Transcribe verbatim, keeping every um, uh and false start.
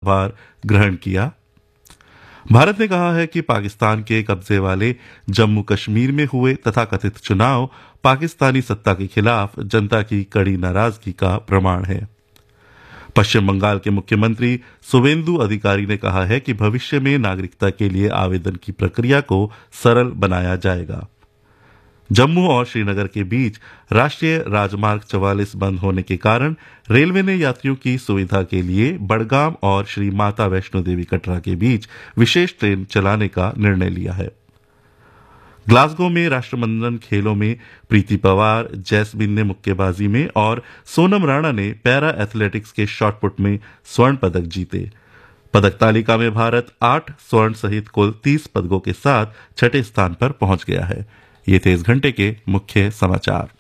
पदभार ग्रहण किया। भारत ने कहा है कि पाकिस्तान के कब्जे वाले जम्मू कश्मीर में हुए तथाकथित चुनाव पाकिस्तानी सत्ता के खिलाफ जनता की कड़ी नाराजगी का प्रमाण है। पश्चिम बंगाल के मुख्यमंत्री शुवेंदु अधिकारी ने कहा है कि भविष्य में नागरिकता के लिए आवेदन की प्रक्रिया को सरल बनाया जाएगा। जम्मू और श्रीनगर के बीच राष्ट्रीय राजमार्ग चवालीस बंद होने के कारण रेलवे ने यात्रियों की सुविधा के लिए बड़गाम और श्री माता वैष्णो देवी कटरा के बीच विशेष ट्रेन चलाने का निर्णय लिया है। ग्लासगो में राष्ट्रमंडल खेलों में प्रीति पवार, जैस्मिन ने मुक्केबाजी में और सोनम राणा ने पैरा एथलेटिक्स के शॉटपुट में स्वर्ण पदक जीते। पदक तालिका में भारत आठ स्वर्ण सहित कुल तीस पदकों के साथ छठे स्थान पर पहुंच गया है। ये थे इस घंटे के मुख्य समाचार।